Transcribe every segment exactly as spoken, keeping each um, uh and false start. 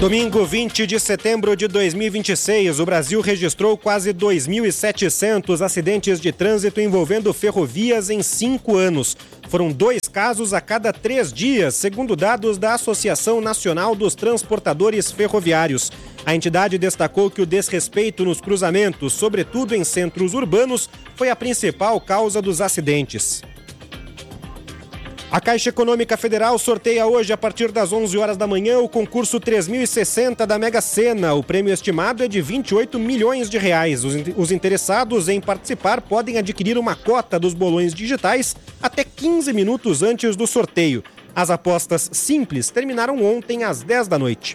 Domingo vinte de setembro de dois mil e vinte e seis, o Brasil registrou quase dois mil e setecentos acidentes de trânsito envolvendo ferrovias em cinco anos. Foram dois casos a cada três dias, segundo dados da Associação Nacional dos Transportadores Ferroviários. A entidade destacou que o desrespeito nos cruzamentos, sobretudo em centros urbanos, foi a principal causa dos acidentes. A Caixa Econômica Federal sorteia hoje, a partir das onze horas da manhã, o concurso três mil e sessenta da Mega Sena. O prêmio estimado é de vinte e oito milhões de reais. Os interessados em participar podem adquirir uma cota dos bolões digitais até quinze minutos antes do sorteio. As apostas simples terminaram ontem às dez da noite.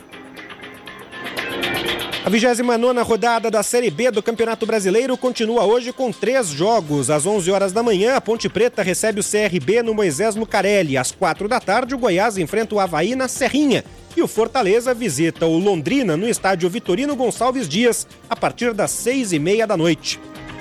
A vigésima nona rodada da Série B do Campeonato Brasileiro continua hoje com três jogos. Às onze horas da manhã, a Ponte Preta recebe o C R B no Moisés Lucarelli. Às quatro da tarde, o Goiás enfrenta o Avaí na Serrinha. E o Fortaleza visita o Londrina no estádio Vitorino Gonçalves Dias, a partir das seis e meia da noite.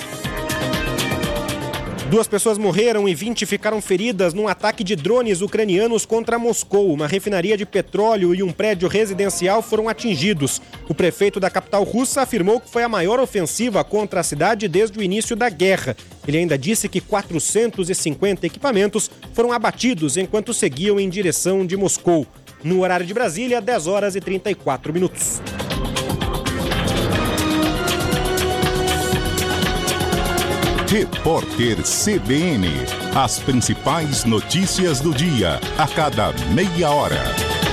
Duas pessoas morreram e vinte ficaram feridas num ataque de drones ucranianos contra Moscou. Uma refinaria de petróleo e um prédio residencial foram atingidos. O prefeito da capital russa afirmou que foi a maior ofensiva contra a cidade desde o início da guerra. Ele ainda disse que quatrocentos e cinquenta equipamentos foram abatidos enquanto seguiam em direção de Moscou. No horário de Brasília, dez horas e trinta e quatro minutos. Repórter C B N. As principais notícias do dia, a cada meia hora.